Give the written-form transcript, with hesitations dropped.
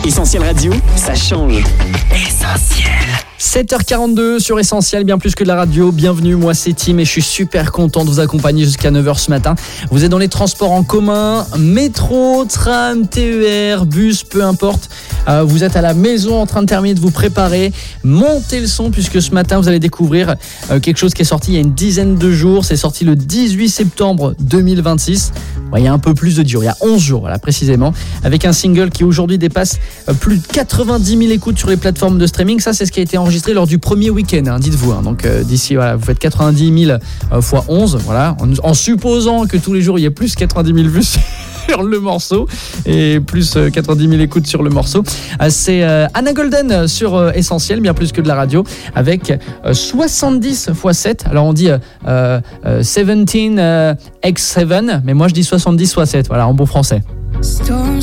Essentiel Radio, ça change. Essentiel. 7h42 sur Essentiel, bien plus que de la radio. Bienvenue, moi c'est Tim et je suis super content de vous accompagner jusqu'à 9h ce matin. Vous êtes dans les transports en commun, métro, tram, TER, bus, peu importe. Vous êtes à la maison en train de terminer de vous préparer. Montez le son puisque ce matin vous allez découvrir quelque chose qui est sorti il y a une dizaine de jours. C'est sorti le 18 septembre 2026. Il y a un peu plus de jours, il y a 11 jours voilà, précisément. Avec un single qui aujourd'hui dépasse plus de 90 000 écoutes sur les plateformes de streaming. Ça c'est ce qui a été enregistré lors du premier week-end, dites-vous. Donc d'ici, voilà, vous faites 90 000 fois 11, voilà, en supposant que tous les jours il y ait plus 90 000 vues sur le morceau et plus 90 000 écoutes sur le morceau. C'est Anna Golden sur Essentiel, bien plus que de la radio, avec 70 x 7. Alors on dit 17 x 7, mais moi je dis 70 x 7, voilà, en bon français. Storms